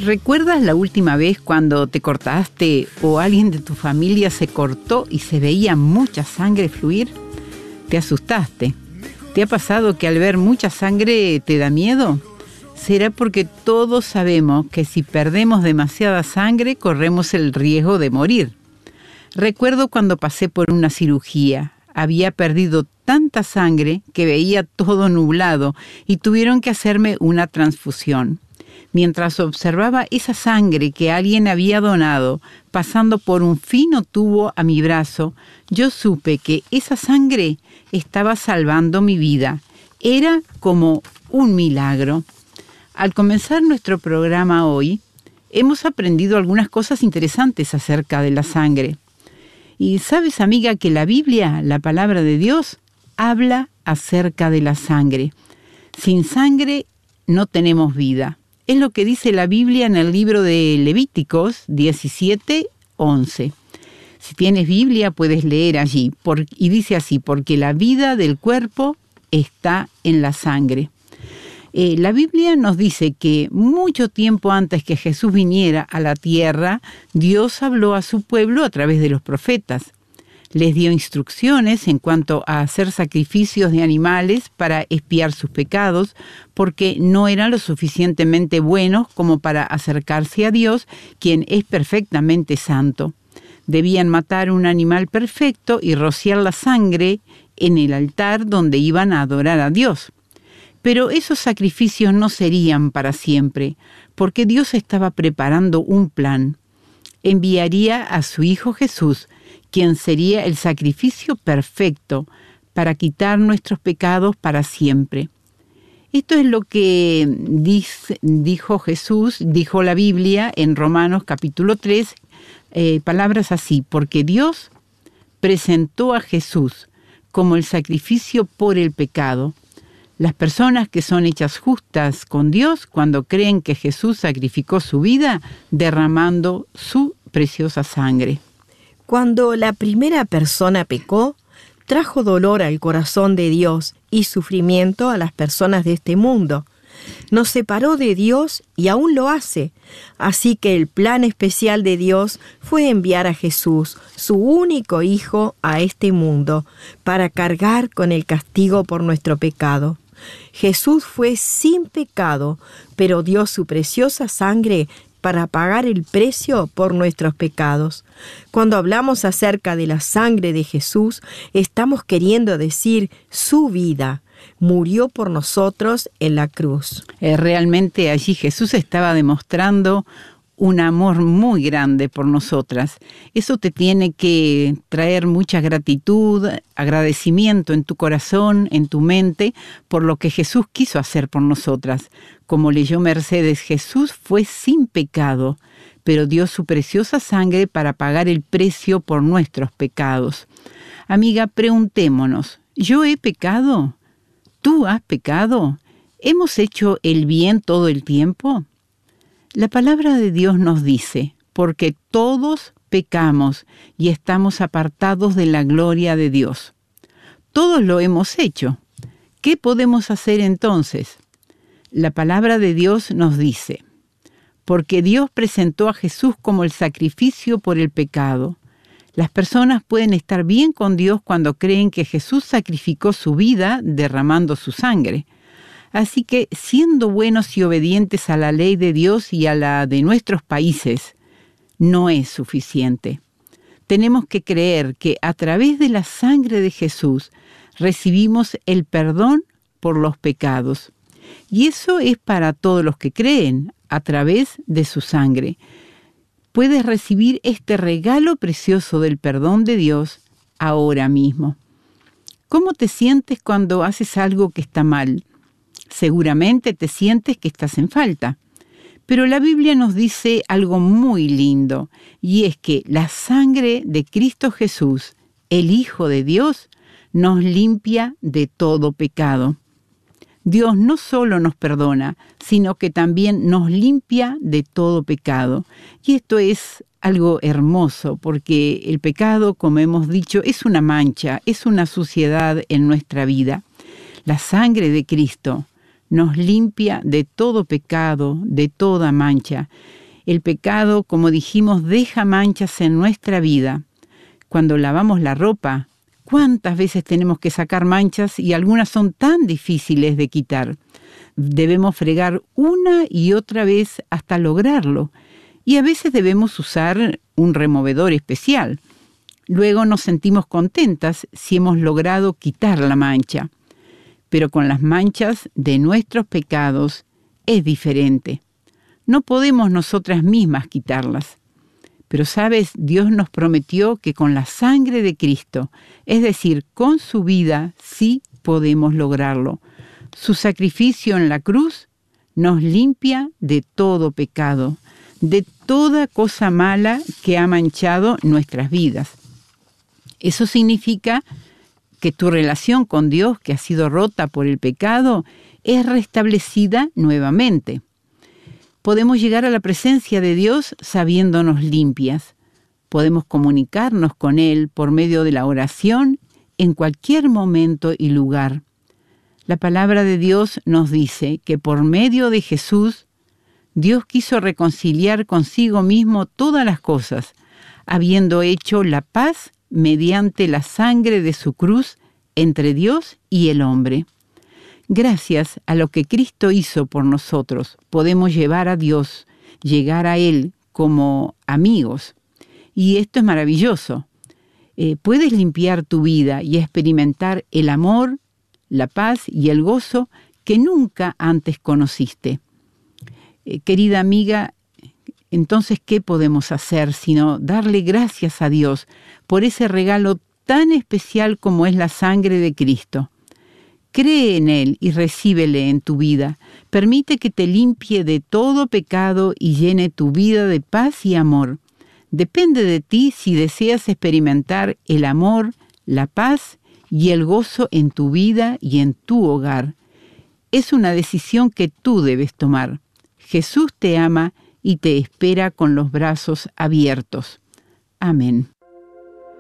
¿Recuerdas la última vez cuando te cortaste o alguien de tu familia se cortó y se veía mucha sangre fluir? ¿Te asustaste? ¿Te ha pasado que al ver mucha sangre te da miedo? ¿Será porque todos sabemos que si perdemos demasiada sangre corremos el riesgo de morir? Recuerdo cuando pasé por una cirugía. Había perdido tanta sangre que veía todo nublado y tuvieron que hacerme una transfusión. Mientras observaba esa sangre que alguien había donado pasando por un fino tubo a mi brazo, yo supe que esa sangre estaba salvando mi vida. Era como un milagro. Al comenzar nuestro programa hoy, hemos aprendido algunas cosas interesantes acerca de la sangre. Y sabes, amiga, que la Biblia, la palabra de Dios, habla acerca de la sangre. Sin sangre no tenemos vida. Es lo que dice la Biblia en el libro de Levíticos 17:11. Si tienes Biblia puedes leer allí. Y dice así, porque la vida del cuerpo está en la sangre. La Biblia nos dice que mucho tiempo antes que Jesús viniera a la tierra, Dios habló a su pueblo a través de los profetas. Les dio instrucciones en cuanto a hacer sacrificios de animales para expiar sus pecados, porque no eran lo suficientemente buenos como para acercarse a Dios, quien es perfectamente santo. Debían matar un animal perfecto y rociar la sangre en el altar donde iban a adorar a Dios. Pero esos sacrificios no serían para siempre, porque Dios estaba preparando un plan. Enviaría a su Hijo Jesús, quien sería el sacrificio perfecto para quitar nuestros pecados para siempre. Esto es lo que dijo Jesús, dijo la Biblia en Romanos capítulo 3, palabras así, porque Dios presentó a Jesús como el sacrificio por el pecado. Las personas que son hechas justas con Dios cuando creen que Jesús sacrificó su vida derramando su preciosa sangre. Cuando la primera persona pecó, trajo dolor al corazón de Dios y sufrimiento a las personas de este mundo. Nos separó de Dios y aún lo hace. Así que el plan especial de Dios fue enviar a Jesús, su único Hijo, a este mundo, para cargar con el castigo por nuestro pecado. Jesús fue sin pecado, pero dio su preciosa sangre para pagar el precio por nuestros pecados. Cuando hablamos acerca de la sangre de Jesús, estamos queriendo decir su vida. Murió por nosotros en la cruz. Realmente allí Jesús estaba demostrando un amor muy grande por nosotras. Eso te tiene que traer mucha gratitud, agradecimiento en tu corazón, en tu mente, por lo que Jesús quiso hacer por nosotras. Como leyó Mercedes, Jesús fue sin pecado, pero dio su preciosa sangre para pagar el precio por nuestros pecados. Amiga, preguntémonos, ¿yo he pecado? ¿Tú has pecado? ¿Hemos hecho el bien todo el tiempo? La palabra de Dios nos dice, porque todos pecamos y estamos apartados de la gloria de Dios. Todos lo hemos hecho. ¿Qué podemos hacer entonces? La palabra de Dios nos dice, porque Dios presentó a Jesús como el sacrificio por el pecado. Las personas pueden estar bien con Dios cuando creen que Jesús sacrificó su vida derramando su sangre. Así que, siendo buenos y obedientes a la ley de Dios y a la de nuestros países, no es suficiente. Tenemos que creer que a través de la sangre de Jesús recibimos el perdón por los pecados. Y eso es para todos los que creen, a través de su sangre. Puedes recibir este regalo precioso del perdón de Dios ahora mismo. ¿Cómo te sientes cuando haces algo que está mal? Seguramente te sientes que estás en falta. Pero la Biblia nos dice algo muy lindo, y es que la sangre de Cristo Jesús, el Hijo de Dios, nos limpia de todo pecado. Dios no solo nos perdona, sino que también nos limpia de todo pecado. Y esto es algo hermoso, porque el pecado, como hemos dicho, es una mancha, es una suciedad en nuestra vida. La sangre de Cristo nos limpia de todo pecado, de toda mancha. El pecado, como dijimos, deja manchas en nuestra vida. Cuando lavamos la ropa, ¿cuántas veces tenemos que sacar manchas y algunas son tan difíciles de quitar? Debemos fregar una y otra vez hasta lograrlo. Y a veces debemos usar un removedor especial. Luego nos sentimos contentas si hemos logrado quitar la mancha. Pero con las manchas de nuestros pecados es diferente. No podemos nosotras mismas quitarlas. Pero sabes, Dios nos prometió que con la sangre de Cristo, es decir, con su vida, sí podemos lograrlo. Su sacrificio en la cruz nos limpia de todo pecado, de toda cosa mala que ha manchado nuestras vidas. Eso significa que tu relación con Dios, que ha sido rota por el pecado, es restablecida nuevamente. Podemos llegar a la presencia de Dios sabiéndonos limpias. Podemos comunicarnos con Él por medio de la oración en cualquier momento y lugar. La palabra de Dios nos dice que por medio de Jesús, Dios quiso reconciliar consigo mismo todas las cosas, habiendo hecho la paz mediante la sangre de su cruz entre Dios y el hombre. Gracias a lo que Cristo hizo por nosotros, podemos llevar a Dios, llegar a Él como amigos. Y esto es maravilloso. Puedes limpiar tu vida y experimentar el amor, la paz y el gozo que nunca antes conociste. Querida amiga, entonces, ¿qué podemos hacer sino darle gracias a Dios por ese regalo tan especial como es la sangre de Cristo? Cree en Él y recíbele en tu vida. Permite que te limpie de todo pecado y llene tu vida de paz y amor. Depende de ti si deseas experimentar el amor, la paz y el gozo en tu vida y en tu hogar. Es una decisión que tú debes tomar. Jesús te ama y te espera con los brazos abiertos. Amén.